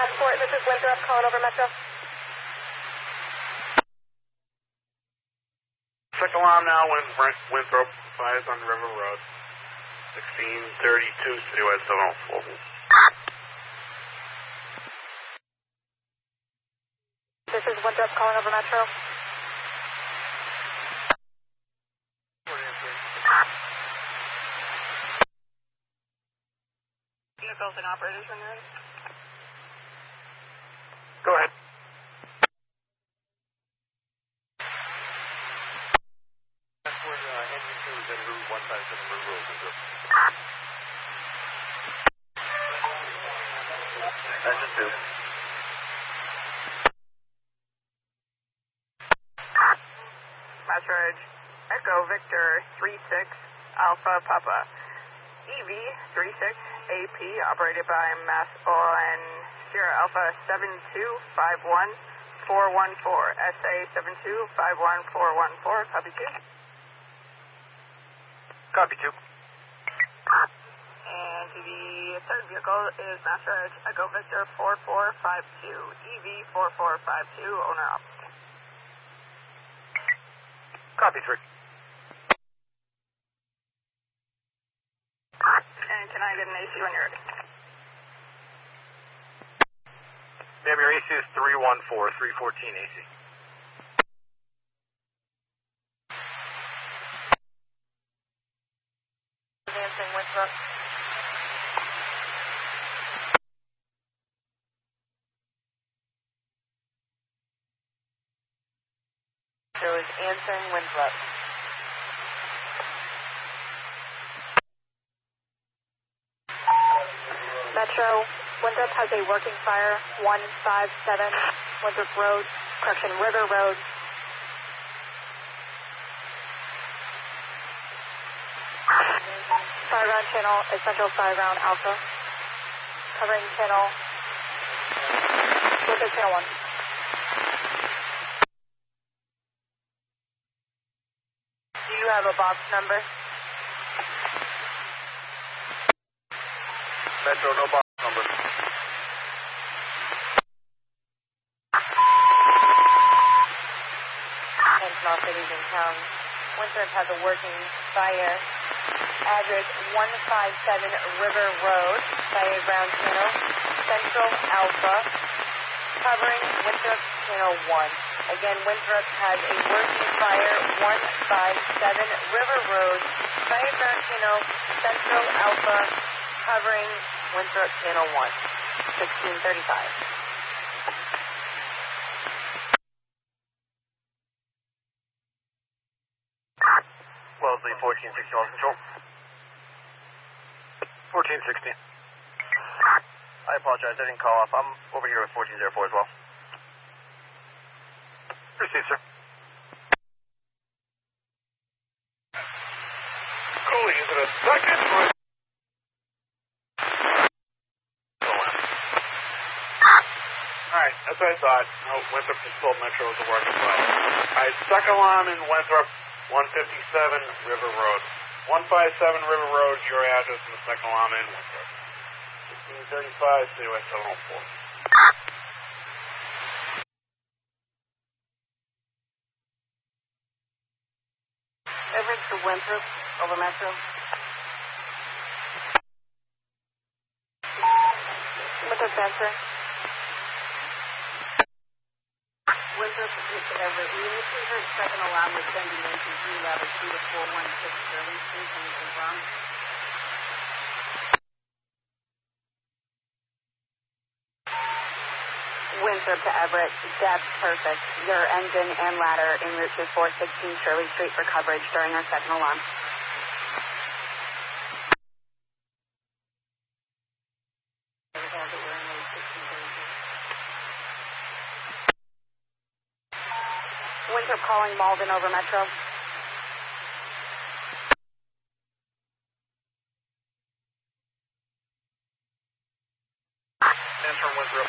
Passport, this is Winthrop calling over Metro. Second alarm now, Winthrop, fires on River Road. 1632, Citywide 704. This is Winthrop calling over Metro. Vehicles and operators when you're ready. Go ahead. Passport, engine 2 is en route 157 River Road, Winthrop. Engine 2. Metro Edge, Echo Victor 36 Alpha Papa. EV 36 AP operated by Mass on Sierra Alpha 7251414 SA 7251414. Copy 2. Copy 2. And the third vehicle is Master Edge Echo Victor 4452 EV 4452 owner operator. Copy 3. And can I get an AC when you're ready? Ma'am, your AC is 314, 314 AC. Advancing Winthrop. There was answering Winthrop. Metro, Winthrop has a working fire, 157 Winthrop Road, River Road. Fireground channel, essential fireground alpha. Covering channel, look at channel 1. Do you have a box number? Metro, no box number. And all cities and towns. Winthrop has a working fire. Address 157 River Road, Fireground Channel, Central Alpha, covering Winthrop Channel 1. Again, Winthrop has a working fire, 157 River Road, Fireground Channel, Central Alpha, covering Winthrop Channel 1, 1635. Wellesley, 1460 Lost Control. 1460. I apologize, I didn't call off. I'm over here with 1404 as well. Proceed, sir. Cooley, is it a second or... Alright, that's what I thought. No, Winthrop just told Metro was a working fire. Alright, second alarm in Winthrop, 157 River Road. 157 River Road, your address in the second alarm in Winthrop. 1635, Citywide 704. Everett to Winthrop, over Metro. Winthrop answer. Winthrop to Everett. We initially heard second alarm was sending into level 2 to 416 Sterling Street. Can you confirm? Winthrop to Everett. That's perfect. Your engine and ladder en route to 416 Shirley Street for coverage during our second alarm. Winthrop calling Malden over Metro. Answer Winthrop.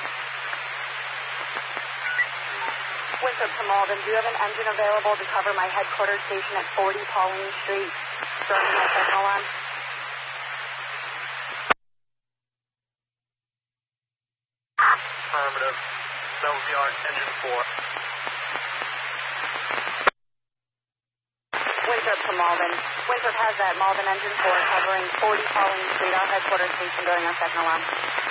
Winthrop to Malden. Do you have an engine available to cover my headquarters station at 40 Pauline Street during my second alarm? Affirmative. That would be on engine 4. Winthrop to Malden. Winthrop has that Malden engine 4 covering 40 Pauline Street. Our headquarters station going on second alarm.